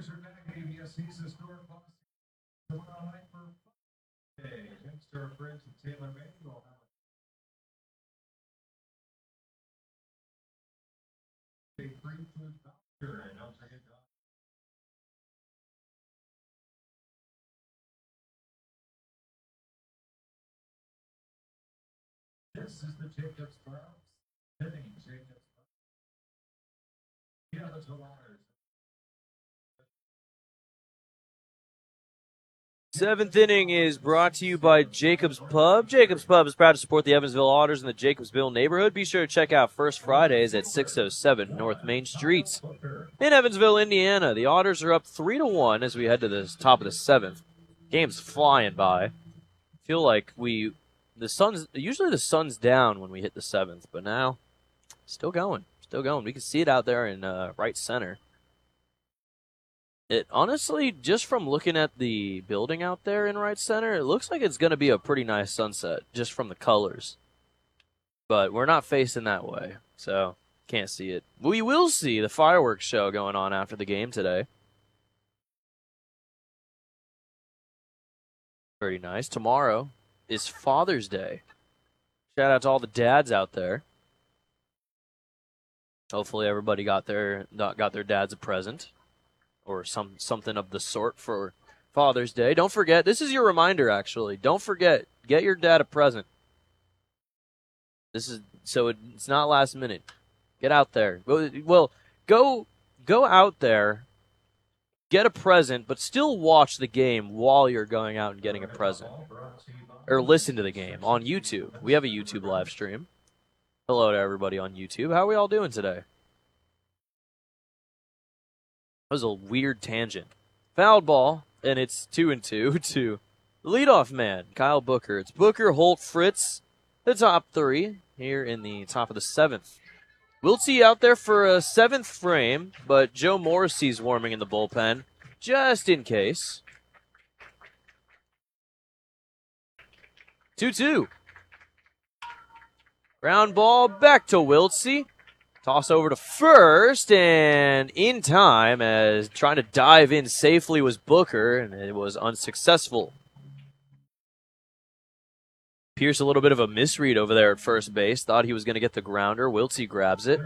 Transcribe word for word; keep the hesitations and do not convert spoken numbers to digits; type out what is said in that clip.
Oilers are back at A B S C's historic Boston tomorrow night for Day. Mixer Bridge and Taylor May will have a free food voucher, and don't forget to this is the Jacobs Borough. Hitting Jacobs Borough. Yeah, that's the Oilers. Seventh inning is brought to you by Jacobs Pub. Jacobs Pub is proud to support the Evansville Otters in the Jacobsville neighborhood. Be sure to check out First Fridays at six oh seven North Main Street. In Evansville, Indiana, the Otters are up three to one as we head to the top of the seventh. Game's flying by. Feel like we the sun's usually the sun's down when we hit the seventh, but now still going, still going. We can see it out there in uh, right center. It honestly, just from looking at the building out there in right center, it looks like it's going to be a pretty nice sunset just from the colors. But we're not facing that way, so can't see it. We will see the fireworks show going on after the game today. Pretty nice. Tomorrow is Father's Day. Shout out to all the dads out there. Hopefully everybody got their got their dads a present. Or some something of the sort for Father's Day. Don't forget, this is your reminder, actually. Don't forget, get your dad a present. This is so it's not last minute. Get out there. Well, go go out there, get a present, but still watch the game while you're going out and getting a present. Or listen to the game on YouTube. We have a YouTube live stream. Hello to everybody on YouTube. How are we all doing today? That was a weird tangent. Fouled ball, and it's two and two to the leadoff man, Kyle Booker. It's Booker, Holt, Fritz, the top three here in the top of the seventh. Wiltsey out there for a seventh frame, but Joe Morrissey's warming in the bullpen just in case. two two. Ground ball back to Wiltsey. Toss over to first, and in time, as trying to dive in safely was Booker, and it was unsuccessful. Pierce a little bit of a misread over there at first base. Thought he was going to get the grounder. Wiltsey grabs it.